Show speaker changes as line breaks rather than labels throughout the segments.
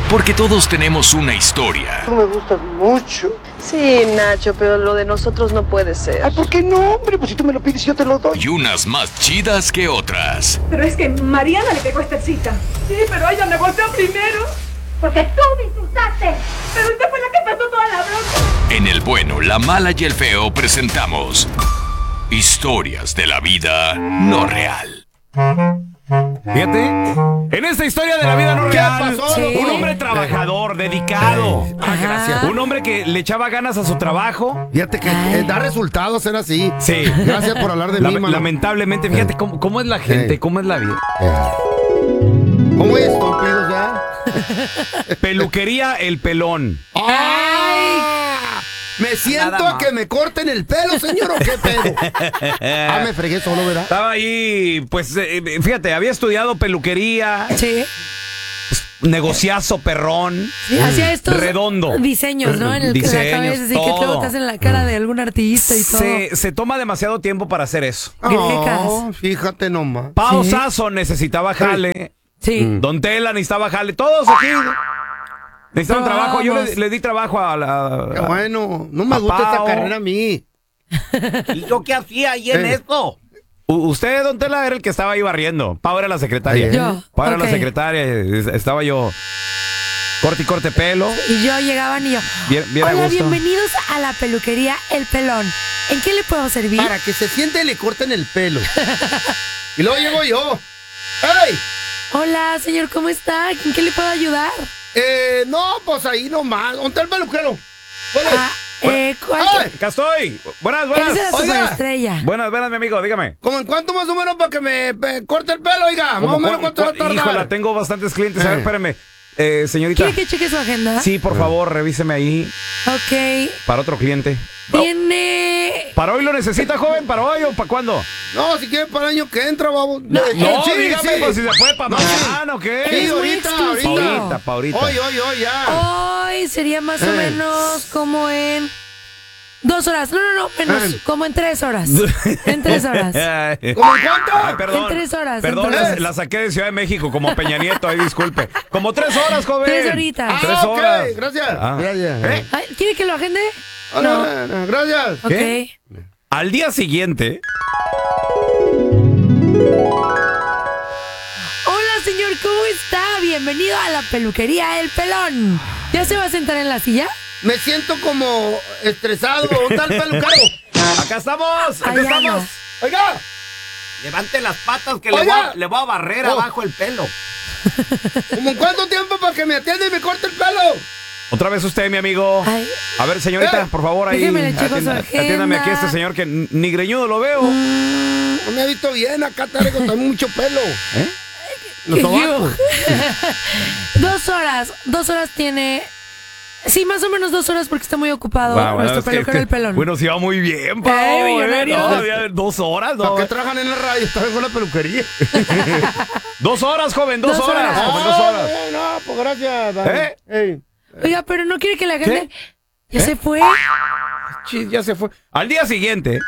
Porque todos tenemos una historia.
Tú me gustas mucho.
Sí, Nacho, pero lo de nosotros no puede ser.
Ay, ¿por qué no, hombre? Pues si tú me lo pides, yo te lo doy.
Y unas más chidas que otras.
Pero es que Mariana le pegó esta cita. Sí, pero ella me golpeó primero. Porque tú me insultaste. Pero usted fue la que pasó toda la bronca.
En El Bueno, la Mala y el Feo presentamos historias de la vida no real.
Fíjate, en esta historia de la vida no real,
pasó?
Sí.
un hombre trabajador, dedicado.
Gracias.
Un hombre que le echaba ganas a su trabajo.
Fíjate que da resultados ser así.
Sí.
Gracias por hablar de mí, mano.
Lamentablemente, fíjate cómo es la gente, cómo es la vida.
¿Cómo es, estúpidos, ya?
Peluquería El Pelón.
¡Ay! ¿Me siento
Nada
a que me corten el pelo, señor, o qué pedo? Me fregué solo, ¿verdad?
Estaba ahí, pues, fíjate, había estudiado peluquería,
Sí.
negociazo perrón,
Sí, hacía estos
redondo.
diseños, ¿no? En el que la
Diseños,
cabeza, así que luego
todo.
te hacen la cara de algún artista y todo.
Se toma demasiado tiempo para hacer eso.
Oh, fíjate nomás.
Pao
Sí.
Sasso necesitaba jale.
Sí.
Don Tela necesitaba jale. Todos aquí necesitaban trabajo. Yo
Vamos.
le di trabajo a la...
Qué bueno, no me
a
gusta esta
Pao.
carrera a mí.
¿Y yo qué hacía ahí en eso?
Usted, Don Tela, era el que estaba ahí barriendo. Pau era la secretaria.
Yo,
Pau era la
ok.
secretaria. Estaba yo corte y corte pelo.
Y yo llegaban y yo,
Bien a
hola,
gusto.
bienvenidos a la peluquería El Pelón. ¿En qué le puedo servir?
Para que se siente y le corten el pelo. Y luego llego yo. ¡Ey!
Hola, señor, ¿cómo está? ¿En qué le puedo ayudar?
No, pues ahí nomás. ¿Dónde está el peluquero? ¿Cuál es?
Ah, ¿cuál?
¡Ay!
Acá estoy. Buenas.
Esa es la
Oiga.
superestrella.
Buenas, mi amigo, dígame.
¿Cómo en cuánto más o menos para que me corte el pelo, oiga? Más o menos cuánto va a tardar.
Híjole, tengo bastantes clientes. A ver, espérame. Señorita.
¿Quiere que cheque su agenda?
Sí, por favor, revíseme ahí
Ok.
para otro cliente.
Tiene...
¿Para hoy lo necesita, joven? ¿Para hoy o para cuándo?
No, si quiere para el año que entra, vamos.
No,
sí,
dígame,
sí.
pues si se puede para mañana, ¿o qué?
Sí,
Es muy
ahorita,
exclusivo.
Pa' ahorita.
Hoy, ya.
Hoy sería más o menos como en 2 horas. No, menos. Como en 3 horas. En 3 horas.
¿Cómo en cuánto?
Ay, perdón.
En 3 horas,
Perdón,
en 3 horas.
la saqué de Ciudad de México como Peña Nieto, ahí disculpe. Como 3 horas, joven.
3 horitas.
3
ok,
horas.
gracias.
Ah.
Gracias.
Ay, ¿quiere que lo agende?
No, gracias.
Ok.
¿Qué? Al día siguiente,
Hola, señor, ¿cómo está? Bienvenido a la peluquería El Pelón. ¿Ya se va a sentar en la silla?
Me siento como estresado. ¿Dónde está el peluquero?
acá estamos, acá
Allá
estamos.
no.
Oiga.
Levante las patas que
Oiga.
le voy a barrer
Oh.
abajo el pelo.
¿Cómo en cuánto tiempo para que me atienda y me corte el pelo?
Otra vez usted, mi amigo.
Ay.
A ver, señorita, por favor, ahí.
Déjeme le checo su
Atiéndame aquí a este
agenda.
señor que ni greñudo lo veo.
No me ha visto bien. Acá traigo también mucho pelo. Los
¿Qué
sobacos.
2 horas tiene... Sí, más o menos 2 horas porque está muy ocupado nuestro peluquero El Pelón.
Bueno, sí va muy bien, Pau.
millonario.
No, ya 2 horas,
¿Para
no.
qué trabajan en la radio? Están con la peluquería.
2 horas, joven, 2
2
horas.
horas.
Joven, 2 horas.
No, pues gracias. Dale. Ey.
Oiga, pero no quiere que la agende. ¿Ya se fue?
Chis, ya se fue. Al día siguiente.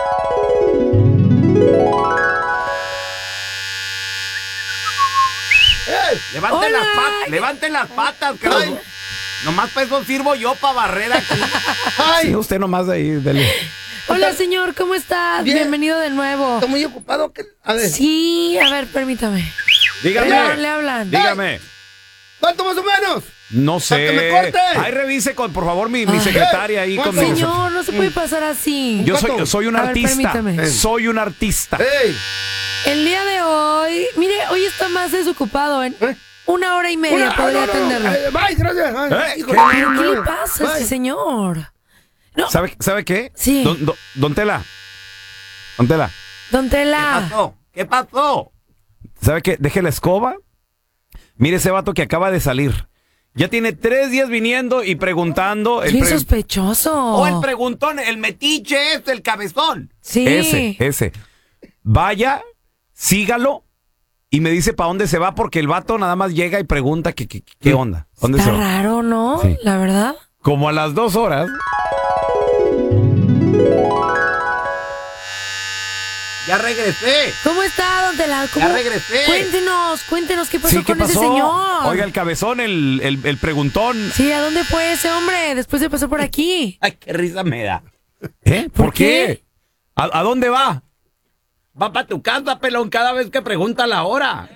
Ey.
Hola.
Levanten las patas, que
Ay.
nomás para eso sirvo yo para barrer aquí.
Ay.
Sí, usted nomás ahí, dele.
Hola, señor, ¿cómo está?
Bien.
Bienvenido de nuevo.
Estoy muy ocupado. A ver.
Sí, a ver, permítame.
Dígame.
Le hablan.
Dígame.
¿Cuánto más o menos?
No sé.
¡Para que me corte!
Ahí revise con, por favor, mi
Ay.
secretaria ahí con mi.
Señor, no se puede pasar así.
Yo
¿Cuánto?
soy un
A ver,
artista.
permítame.
Soy un artista.
Ey.
El día de hoy, mire, hoy está más desocupado. En
¿Eh?
1 hora y media podría atenderlo.
Bye, gracias. Ay,
¿Eh?
híjole,
¿Pero qué le
bye.
pasa a
Bye.
ese señor? No,
¿Sabe qué?
Sí.
Don Tela. Don Tela.
don Tela.
¿Qué pasó?
¿Sabe qué? Deje la escoba. Mire ese vato que acaba de salir. Ya tiene 3 días viniendo y preguntando.
Bien sospechoso.
O el preguntón, el metiche es el cabezón.
Sí.
Ese. Vaya, sígalo y me dice para dónde se va porque el vato nada más llega y pregunta qué onda. ¿Dónde
Está
se va?
raro, ¿no?
Sí.
La verdad.
Como a las 2 horas.
Ya regresé.
¿Cómo está, don Tela? ¿Cómo?
Ya regresé.
Cuéntenos, ¿qué pasó
Sí, ¿qué
con ese
pasó?
señor?
Oiga, el cabezón, el preguntón.
Sí, ¿a dónde fue ese hombre? Después de pasar por aquí.
Ay, qué risa me da.
¿Eh?
¿Por qué?
¿A dónde va?
Va para tu casa, pelón, cada vez que pregunta la hora.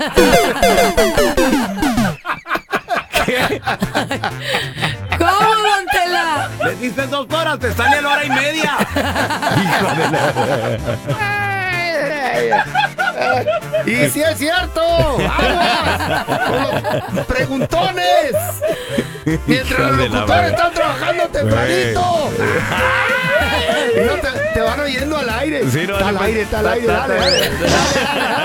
¿Qué?
¿Cómo, don Tela?
Le dices 2 horas, te sale la hora y media.
Hijo de la...
Y sí es cierto. ¡Aguas! Con los preguntones. Mientras
Hijo
los
de la
locutores
madre.
están trabajando tempranito. Y no te van oyendo al aire.
Sí, no,
está al
no,
aire, está al aire. Dale, dale.